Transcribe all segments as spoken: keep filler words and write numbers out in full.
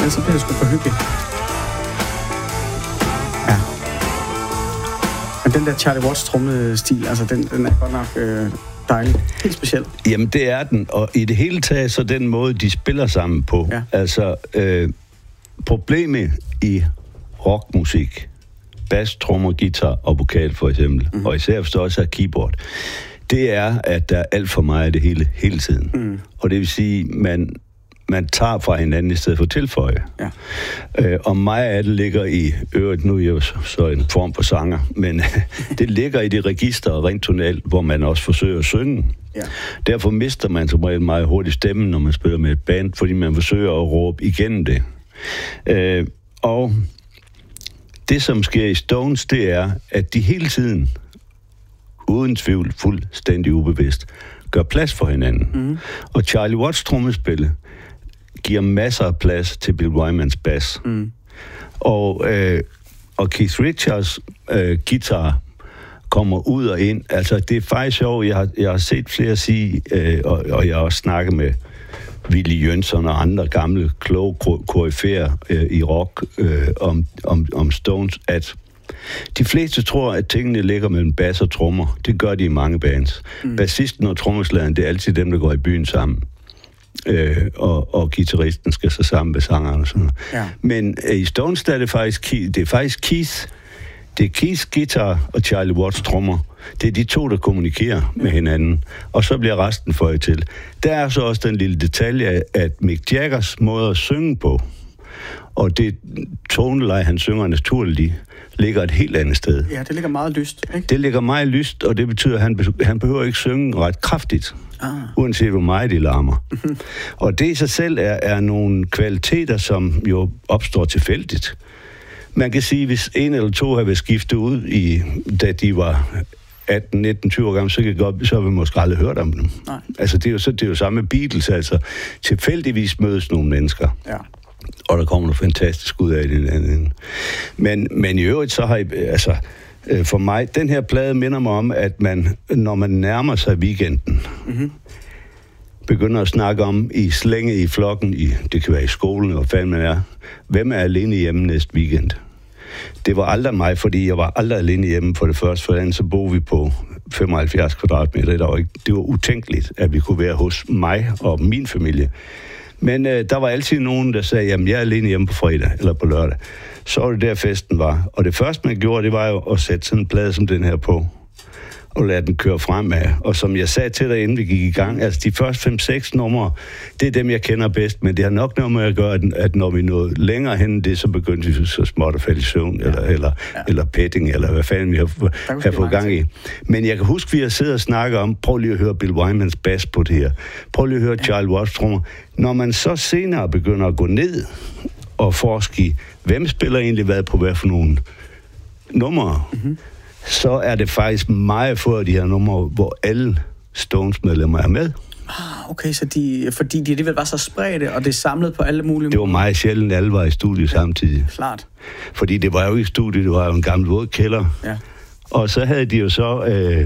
Men så bliver det sgu for hyggeligt. Ja. Men den der Charlie Watts tromlestil, altså den, den er godt nok øh, dejlig. Helt speciel. Jamen, det er den. Og i det hele taget, så den måde, de spiller sammen på. Ja. Altså, øh, problemet i rockmusik, bass, trommer, guitar og vokal for eksempel, mm. og især forstår også keyboard, det er, at der er alt for meget af det hele, hele tiden. Mm. Og det vil sige, man man tager fra hinanden i stedet for tilføje. Ja. Øh, og meget af det ligger i øvrigt, nu er jeg jo så, så en form for sanger, men det ligger i det register rent tonalt, hvor man også forsøger at synge. Ja. Derfor mister man som regel meget hurtigt stemmen, når man spiller med et band, fordi man forsøger at råbe igennem det. Øh, og det, som sker i Stones, det er, at de hele tiden, uden tvivl, fuldstændig ubevidst, gør plads for hinanden. Mm. Og Charlie Watts trommespil giver masser af plads til Bill Wymans bass. Mm. Og, øh, og Keith Richards øh, guitar kommer ud og ind. Altså, det er faktisk sjovt. Jeg har, jeg har set flere sige, øh, og, og jeg har også snakket med Willie Jønsson og andre gamle, kloge koryfærer øh, i rock øh, om, om, om Stones, at de fleste tror, at tingene ligger mellem bass og trommer. Det gør de i mange bands. Mm. Bassisten og trommeslageren, det er altid dem, der går i byen sammen. Øh, og, og guitaristen skal så sammen med sangeren og sådan noget. Ja. Men øh, i Stones, der er det faktisk, det er faktisk Keith. Det er Keiths guitar og Charlie Watts trommer. Det er de to, der kommunikerer med hinanden. Og så bliver resten føjet til. Der er så også den lille detalje, at Mick Jaggers måde at synge på, og det toneleje, han synger naturligt, ligger et helt andet sted. Ja, det ligger meget lyst, ikke? Det ligger meget lyst, og det betyder, at han, be- han behøver ikke synge ret kraftigt, ah. uanset hvor meget de larmer. Mm-hmm. Og det i sig selv er, er nogle kvaliteter, som jo opstår tilfældigt. Man kan sige, hvis en eller to har været skiftet ud, i, da de var atten, nitten, tyve år gamle, så, kan godt, så har vi måske aldrig hørt om dem. Nej. Altså, det er jo, så, det er jo samme Beatles, altså. Tilfældigvis mødes nogle mennesker. Ja. Og der kommer noget fantastisk ud af det. Men, men i øvrigt, så har I, altså, for mig, den her plade minder mig om, at man, når man nærmer sig weekenden, mm-hmm. begynder at snakke om i slænge i flokken, i, det kan være i skolen, hvor fanden man er, hvem er alene hjemme næste weekend? Det var aldrig mig, fordi jeg var aldrig alene hjemme for det første, for den så boede vi på femoghalvfjerds kvadratmeter. Det var, ikke, det var utænkeligt, at vi kunne være hos mig og min familie. Men øh, der var altid nogen, der sagde, jamen jeg er alene hjemme på fredag eller på lørdag. Så var det der festen var. Og det første, man gjorde, det var jo at sætte sådan en plade som den her på. Og lade den køre fremad. Og som jeg sagde til dig, inden vi gik i gang, altså de første fem seks numre, det er dem, jeg kender bedst. Men det har nok noget med at gøre, at når vi nåede længere hen, det så begyndte vi så småt at falde i søvn, ja. eller, eller, ja. eller petting, eller hvad fanden vi har, har fået gang i. Men jeg kan huske, vi har siddet og snakket om, prøv lige at høre Bill Wymans bass på det her. Prøv lige at høre ja. Charlie Watts trommer. Når man så senere begynder at gå ned og forske, hvem spiller egentlig hvad på hvad for nogle numre, mm-hmm. så er det faktisk meget få af de her numre, hvor alle Stones-medlemmer er med. Ah, okay, så de, fordi de alligevel var så spredte, og det er samlet på alle mulige... Det var meget sjældent, alle var i studiet ja, samtidig. Klart. Fordi det var jo ikke studiet, det var jo en gammel våd kælder. Ja. Og så havde de jo så... Øh,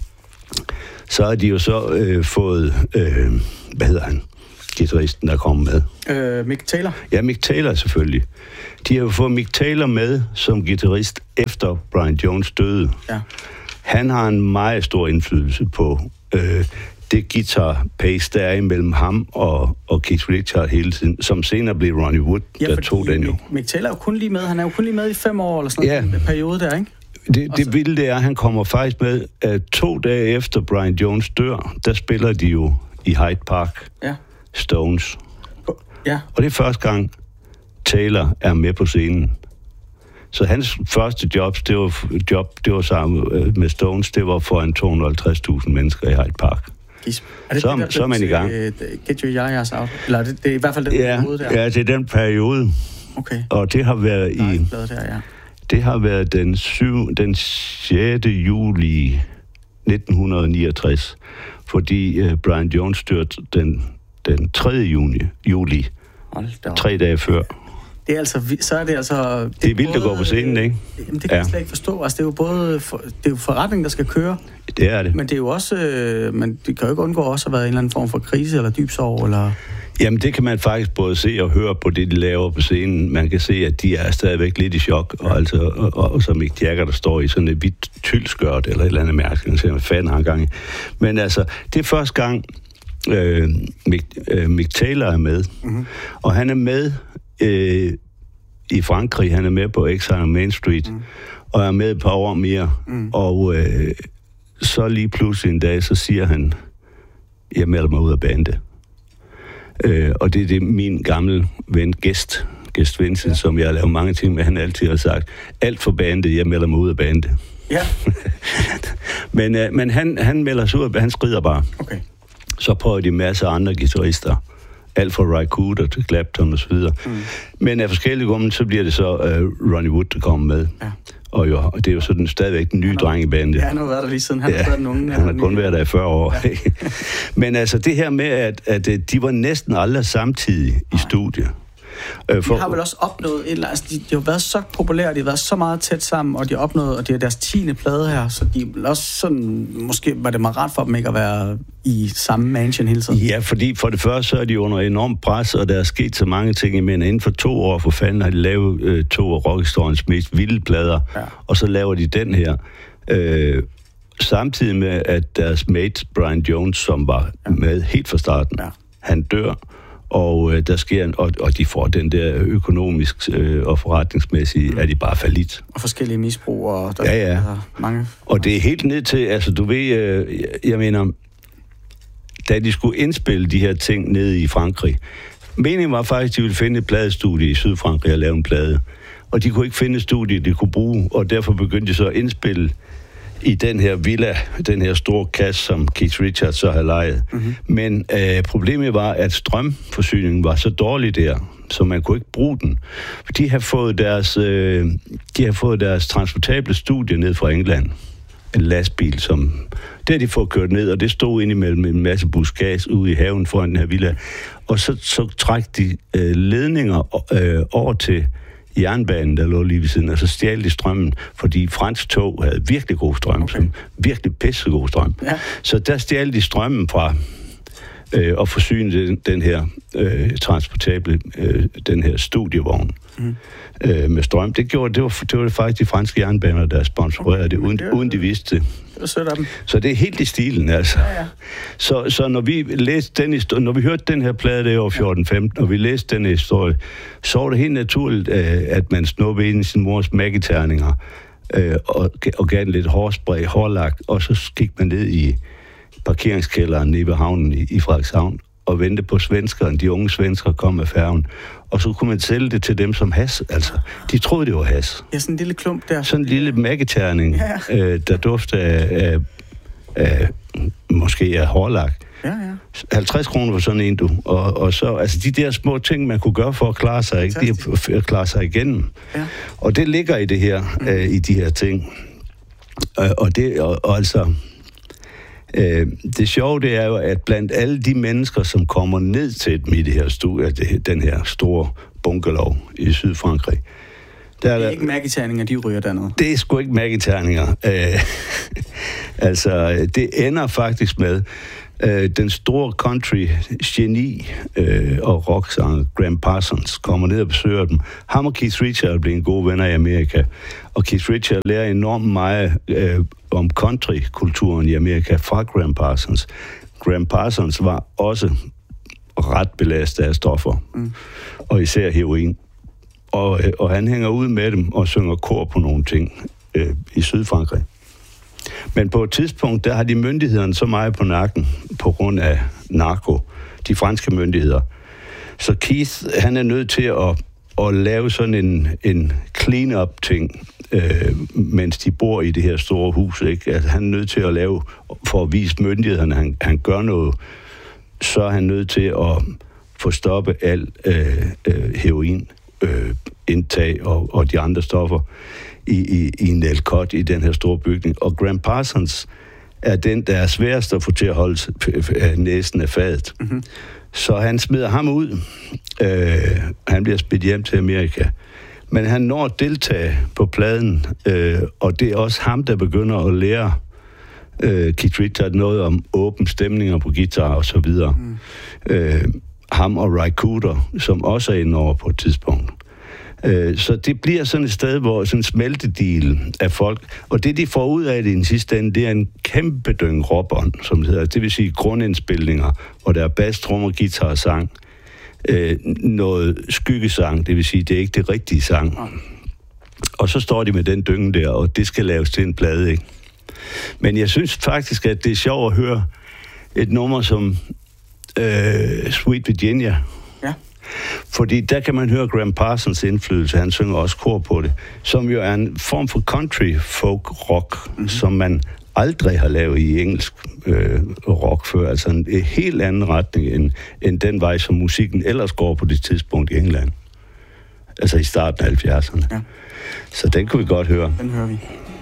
så havde de jo så øh, fået... Øh, hvad hedder han? Guitaristen, der kom med. Øh, Mick Taylor? Ja, Mick Taylor selvfølgelig. De har jo fået Mick Taylor med som guitarist efter Brian Jones døde. Ja. Han har en meget stor indflydelse på øh, det guitar-pace, der er imellem ham og, og Keith Richards hele tiden, som senere blev Ronnie Wood, ja, der tog den jo. Mick, Mick Taylor er jo kun lige med. Han er jo kun lige med i fem år, eller sådan ja. en periode der, ikke? Det, det vilde det er, at han kommer faktisk med, at to dage efter Brian Jones dør, der spiller de jo i Hyde Park. Ja. Stones. Ja. Og det er første gang, Taylor er med på scenen. Så hans første job, det var, job, det var sammen med Stones, det var foran to hundrede og halvtreds tusind mennesker i Hyde Park. Er det så, det, der, så er man i gang. Get your yayas out? Eller det, det er i hvert fald den ja, periode der? Ja, det er den periode. Okay. Og det har været i... Der, ja. Det har været den, syv, den sjette juli nitten niogtres, fordi uh, Brian Jones styrte den den tredje juni, juli, tre dage før. Det er altså, så er det altså... Det, det er vildt både, at gå på scenen, ikke? Jamen, det kan ja. jeg slet ikke forstå. Altså, det er jo både for, det er jo forretning, der skal køre. Det er det. Men det er jo også... Øh, men det kan jo ikke undgå også at være en eller anden form for krise, eller dyb sorg, eller... Jamen, det kan man faktisk både se og høre på det, de laver på scenen. Man kan se, at de er stadigvæk lidt i chok, ja. og, altså, og, og, og så Mick Jagger, der står i sådan et hvidt tyldskørt, eller et eller andet mærke, man ser, hvad fanden har gang i. Men altså, det er første gang, øh, Mick, øh, Mick Taylor er med, mm-hmm. og han er med øh, i Frankrig, han er med på Exile on Main Street, mm. og er med et par år mere, mm. og øh, så lige pludselig en dag, så siger han, jeg melder mig ud af bandet. Øh, og det er det, min gamle ven, Gæst, Gæst Vincent, ja. som jeg har lavet mange ting med, han altid har sagt, alt for bandet, jeg melder mig ud af bandet. Ja. men øh, men han, han melder sig ud af, han skrider bare. Okay. Så prøver de masser af andre guitarister, alt fra Ry Cooder til Clapton og så videre. Mm. Men af forskellige grunde, så bliver det så uh, Ronnie Wood, der kommer med. Ja. Og jo, det er jo sådan stadigvæk den nye har, dreng i bandet. Ja, han har været der lige siden. Han ja, har været den unge. Han har kun været der i fyrre år. Ja. Men altså det her med, at, at de var næsten aldrig samtidig Nej. i studiet. De for, har vel også opnået et eller andet, altså de, de har været så populære, de har været så meget tæt sammen, og de har opnået, og det er deres tiende plade her, så de er også sådan, måske var det meget rart for dem ikke at være i samme mansion hele tiden. Ja, fordi for det første så er de under enormt pres, og der er sket så mange ting, men inden for to år for fanden har de lavet øh, to af rockhistoriens mest vilde plader, ja. og så laver de den her. Øh, samtidig med, at deres mate Brian Jones, som var ja. med helt fra starten, ja. han dør, og øh, der sker og, og de får den der økonomisk øh, og forretningsmæssige, mm. er de bare fallit. Og forskellige misbrug og der ja, ja. er mange. Og det er helt ned til, altså du ved, øh, jeg, jeg mener, da de skulle indspille de her ting nede i Frankrig, meningen var faktisk, at de ville finde et pladestudie i Sydfrankrig og lave en plade. Og de kunne ikke finde et studie, de kunne bruge, og derfor begyndte de så at indspille i den her villa, den her store kasse, som Keith Richards så havde lejet. Mm-hmm. Men øh, problemet var, at strømforsyningen var så dårlig der, så man kunne ikke bruge den. De har fået deres, øh, de har fået deres transportable studie ned fra England. En lastbil, som... Det har de fået kørt ned, og det stod ind imellem en masse buskads ude i haven foran den her villa. Og så, så træk de øh, ledninger øh, over til jernbanen, der lå lige ved siden, og så stjal de strømmen, fordi fransk tog havde virkelig god strøm, okay. som virkelig pissegod strøm. Ja. Så der stjal de strømmen fra øh, og forsynede den, den her øh, transportable, øh, den her studievogn mm. øh, med strøm. Det gjorde det var, det var faktisk de franske jernbaner, der sponsorerede okay. det, uden, det var, uden de vidste det. Det Så det er helt i stilen, altså. Ja, ja. Så, så når vi læste den historie, når vi hørte den her plade der over fjorten femten, og vi læste den historie, så var det helt naturligt, at man snuppede ind i sin mors mækketerninger og, og gav den lidt hårspray, hårlagt, og så gik man ned i parkeringskælderen nede ved havnen i, i Frederikshavn og vente på svenskerne, de unge svenskere kom med færgen. Og så kunne man sælge det til dem som has. Altså, de troede, det var has. Ja, sådan en lille klump der. Sådan en lille mækketerning, ja. øh, der dufter af, af, af måske af hårlak. Ja, ja. halvtreds kroner for sådan en, du. Og, og så, altså de der små ting, man kunne gøre for at klare sig, ikke? De at klare sig igennem. Ja. Og det ligger i det her, mm. øh, i de her ting. Og, og det, og, og altså... Øh, det sjove, det er jo, at blandt alle de mennesker, som kommer ned til dem i det her studie, det, den her store bunkerlov i Sydfrankrig. Der er det er ikke mærketerninger, de ryger dernede. Det er sgu ikke mærketerninger. Øh, altså, det ender faktisk med øh, den store country-geni øh, og rocksanger Graham Parsons kommer ned og besøger dem. Ham og Keith Richards blev en god venner i Amerika. Og Keith Richards lærer enormt meget øh, om country-kulturen i Amerika fra Graham Parsons. Graham Parsons var også ret belastet af stoffer, mm. og især heroin. Og, og han hænger ud med dem og synger kor på nogle ting øh, i Sydfrankrig. Men på et tidspunkt, der har de myndighederne så meget på nakken på grund af narko, de franske myndigheder. Så Keith, han er nødt til at, at lave sådan en, en clean-up-ting, øh, mens de bor i det her store hus, ikke? Altså, han er nødt til at lave, for at vise myndighederne, at han, han gør noget, så er han nødt til at få stoppet al øh, øh, heroin, øh, indtag og, og de andre stoffer i, i, i en elkot i den her store bygning. Og Graham Parsons er den, der er sværest at få til at holde næsen af fadet. Mm-hmm. Så han smider ham ud. Øh, han bliver spidt hjem til Amerika. Men han når at deltage på pladen, øh, og det er også ham, der begynder at lære øh, Keith Richards noget om åbne stemninger på guitar og så videre. Mm. Øh, ham og Ry Cooder, som også er inde over på et tidspunkt. Så det bliver sådan et sted, hvor sådan en smeltedil af folk, og det de får ud af det i den sidste ende, det er en kæmpe døng råbånd, som det hedder, det vil sige grundindspilninger, hvor der er bass, trommer, guitar og sang. Øh, noget skyggesang, det vil sige, det er ikke det rigtige sang. Og så står de med den dynge der, og det skal laves til en plade, ikke? Men jeg synes faktisk, at det er sjovt at høre et nummer som øh, Sweet Virginia. Ja. Fordi der kan man høre Graham Parsons indflydelse, han synger også kor på det, som jo er en form for country folk rock, mm-hmm. som man aldrig har lavet i engelsk øh, rock før, altså en, en helt anden retning end, end den vej, som musikken ellers går på det tidspunkt i England. Altså i starten af halvfjerdserne. Ja. Så den kunne vi godt høre. Den hører vi.